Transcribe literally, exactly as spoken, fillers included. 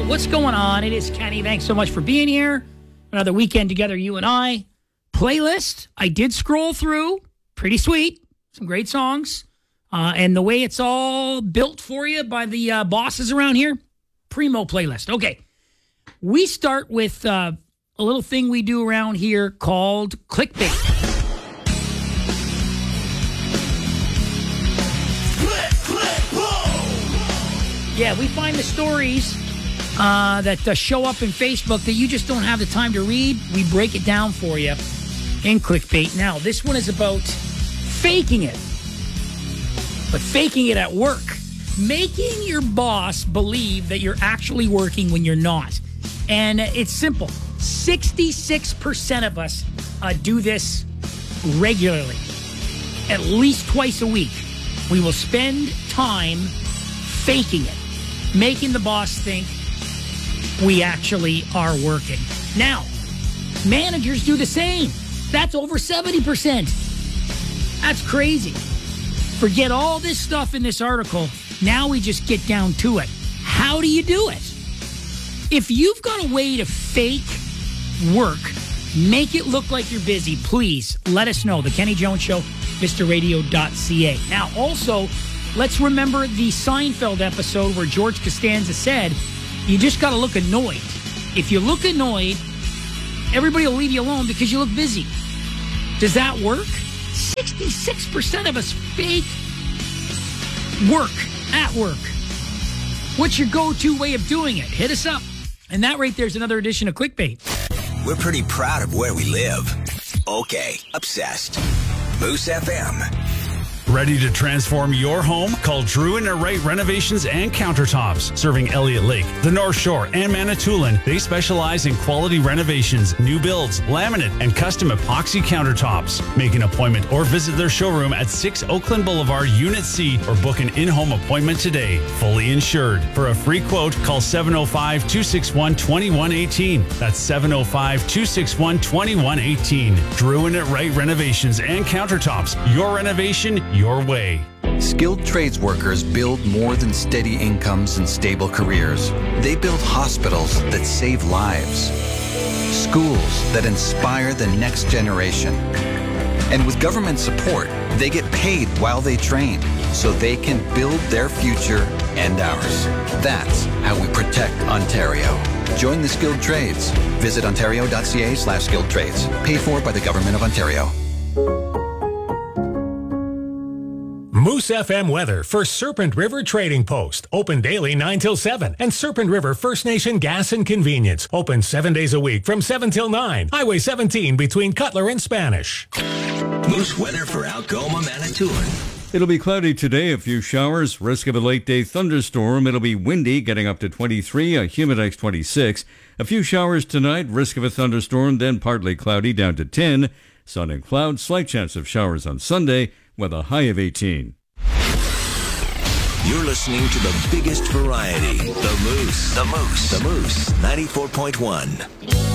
What's going on? It is Kenny. Thanks so much for being here. Another weekend together, you and I. Playlist, I did scroll through. Pretty sweet. Some great songs. Uh, and the way it's all built for you by the uh, bosses around here, primo playlist. Okay. We start with uh, a little thing we do around here called clickbait. Click, click, whoa! Yeah, we find the stories uh, that uh, show up in Facebook that you just don't have the time to read. We break it down for you in clickbait. Now, this one is about faking it, but faking it at work. Making your boss believe that you're actually working when you're not. And it's simple. sixty-six percent of us uh, do this regularly. At least twice a week. We will spend time faking it. Making the boss think we actually are working. Now, managers do the same. That's over seventy percent. That's crazy. Forget all this stuff in this article. Now we just get down to it. How do you do it? If you've got a way to fake work, make it look like you're busy, please let us know. The Kenny Jones Show, Mister Radio dot C A. Now, also, let's remember the Seinfeld episode where George Costanza said, you just got to look annoyed. If you look annoyed, everybody will leave you alone because you look busy. Does that work? sixty-six percent of us fake work at work. What's your go-to way of doing it? Hit us up. And that right there is another edition of Clickbait. We're pretty proud of where we live. Okay, obsessed. Moose F M. Ready to transform your home? Call Drew and Wright Renovations and Countertops. Serving Elliott Lake, the North Shore, and Manitoulin, they specialize in quality renovations, new builds, laminate, and custom epoxy countertops. Make an appointment or visit their showroom at six Oakland Boulevard, Unit C, or book an in-home appointment today. Fully insured. For a free quote, call seven oh five, two six one, two one one eight. That's seven oh five, two six one, two one one eight. Drew and Wright Renovations and Countertops. Your renovation, your way. Skilled trades workers build more than steady incomes and stable careers. They build hospitals that save lives, schools that inspire the next generation. And with government support, they get paid while they train, so they can build their future and ours. That's how we protect Ontario. Join the skilled trades. Visit ontario.ca slash skilled trades. Paid for by the Government of Ontario. Moose F M weather for Serpent River Trading Post. Open daily nine till seven. And Serpent River First Nation Gas and Convenience. Open seven days a week from seven till nine. Highway seventeen between Cutler and Spanish. Moose weather for Algoma, Manitoulin. It'll be cloudy today, a few showers, risk of a late-day thunderstorm. It'll be windy, getting up to twenty-three, a Humidex twenty-six. A few showers tonight, risk of a thunderstorm, then partly cloudy, down to ten. Sun and clouds, slight chance of showers on Sunday, with a high of eighteen. You're listening to the biggest variety, The Moose. The Moose. The Moose, ninety-four point one.